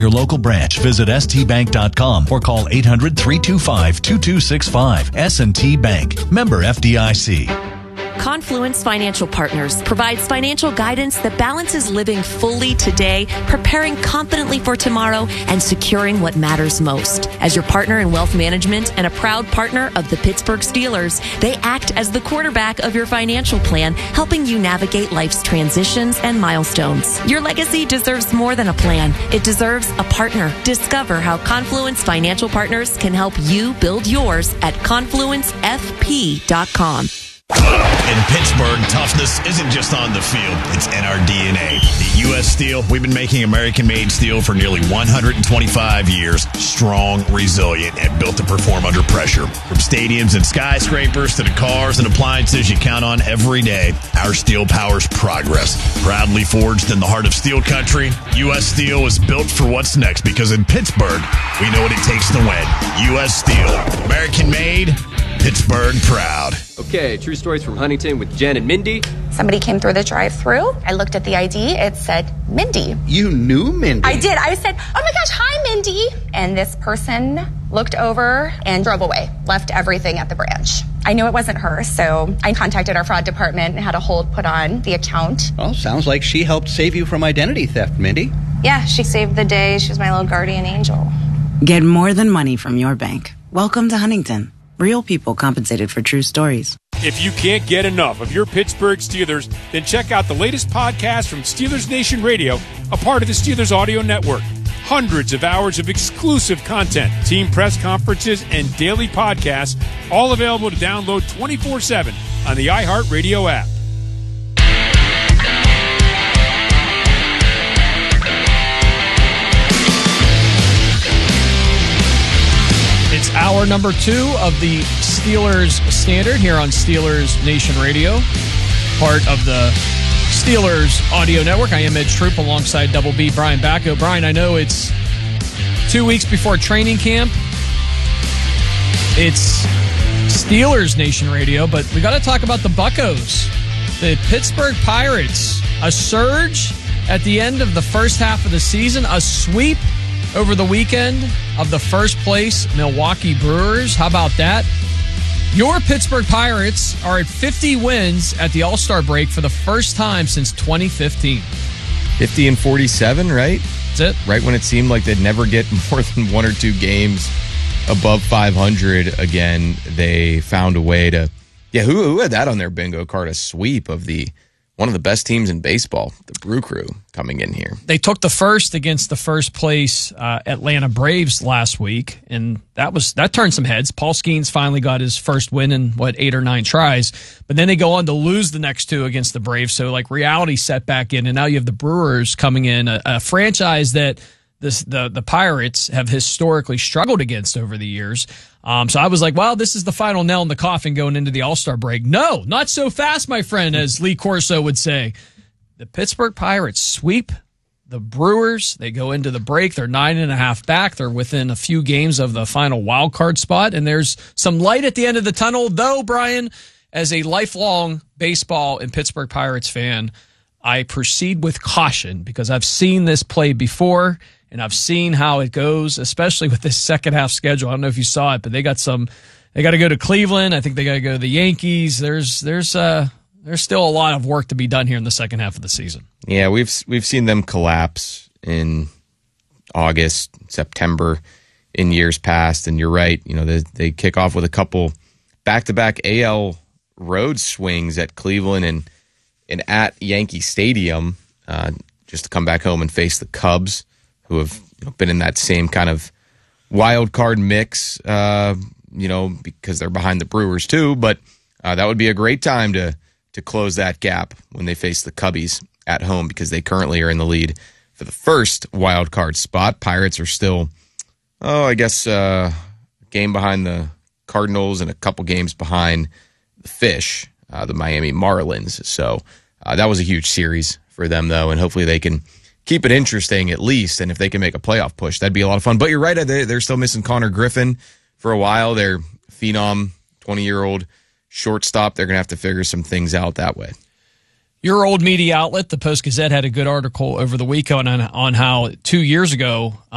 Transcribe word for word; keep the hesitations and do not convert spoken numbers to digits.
Your local branch. Visit S T bank dot com or call eight hundred, three two five, two two six five. S and T Bank. Member F D I C. Confluence Financial Partners provides financial guidance that balances living fully today, preparing confidently for tomorrow, and securing what matters most. As your partner in wealth management and a proud partner of the Pittsburgh Steelers, they act as the quarterback of your financial plan, helping you navigate life's transitions and milestones. Your legacy deserves more than a plan. It deserves a partner. Discover how Confluence Financial Partners can help you build yours at confluence f p dot com. In Pittsburgh, toughness isn't just on the field, it's in our D N A. At U S Steel, we've been making American-made steel for nearly one hundred twenty-five years. Strong, resilient, and built to perform under pressure. From stadiums and skyscrapers to the cars and appliances you count on every day, our steel powers progress. Proudly forged in the heart of steel country, U S Steel is built for what's next because in Pittsburgh, we know what it takes to win. U S Steel, American-made, Pittsburgh proud. Okay, true stories from Huntington with Jen and Mindy. Somebody came through the drive-thru. I looked at the I D. It said Mindy. You knew Mindy? I did. I said, oh my gosh, hi, Mindy. And this person looked over and drove away, left everything at the branch. I knew it wasn't her, so I contacted our fraud department and had a hold put on the account. Well, sounds like she helped save you from identity theft, Mindy. Yeah, she saved the day. She was my little guardian angel. Get more than money from your bank. Welcome to Huntington. Real people compensated for true stories. If you can't get enough of your Pittsburgh Steelers, then check out the latest podcast from Steelers Nation Radio, a part of the Steelers Audio Network. Hundreds of hours of exclusive content, team press conferences, and daily podcasts, all available to download twenty-four seven on the iHeartRadio app. It's hour number two of the Steelers Standard here on Steelers Nation Radio, part of the Steelers Audio Network. I am Ed Troop alongside Double B, Brian Bacco. Brian, I know it's two weeks before training camp. It's Steelers Nation Radio, but we got to talk about the Buccos, the Pittsburgh Pirates. A surge at the end of the first half of the season, a sweep over the weekend of the first place Milwaukee Brewers. How about that? Your Pittsburgh Pirates are at fifty wins at the All-Star break for the first time since twenty fifteen. fifty and forty-seven, right? That's it. Right when it seemed like they'd never get more than one or two games above five hundred again, they found a way to... Yeah, who, who had that on their bingo card? A sweep of the one of the best teams in baseball, the Brew Crew, coming in here. They took the first against the first place uh, Atlanta Braves last week, and that was that turned some heads. Paul Skeens finally got his first win in, what, eight or nine tries, but then they go on to lose the next two against the Braves, so like reality set back in, and now you have the Brewers coming in, a, a franchise that this, the, the Pirates have historically struggled against over the years. Um, so I was like, well, this is the final nail in the coffin going into the All-Star break. No, not so fast, my friend, as Lee Corso would say. The Pittsburgh Pirates sweep the Brewers. They go into the break. They're nine and a half back. They're within a few games of the final wild card spot. And there's some light at the end of the tunnel, though, Brian, as a lifelong baseball and Pittsburgh Pirates fan, I proceed with caution because I've seen this play before. And I've seen how it goes, especially with this second half schedule. I don't know if you saw it, but they got some. They got to go to Cleveland. I think they got to go to the Yankees. There's there's uh there's still a lot of work to be done here in the second half of the season. Yeah, we've we've seen them collapse in August, September, in years past. And you're right. You know, they they kick off with a couple back to back A L road swings at Cleveland and and at Yankee Stadium, uh, just to come back home and face the Cubs, who have you know, been in that same kind of wild card mix, uh, you know, because they're behind the Brewers too. But uh, that would be a great time to to close that gap when they face the Cubbies at home, because they currently are in the lead for the first wild card spot. Pirates are still, oh, I guess, uh, a game behind the Cardinals and a couple games behind the Fish, uh, the Miami Marlins. So uh, that was a huge series for them, though, and hopefully they can keep it interesting at least, and if they can make a playoff push, that'd be a lot of fun. But you're right, they're still missing Connor Griffin for a while. Their phenom, twenty-year-old shortstop, they're going to have to figure some things out that way. Your old media outlet, the Post-Gazette, had a good article over the weekend on, on how two years ago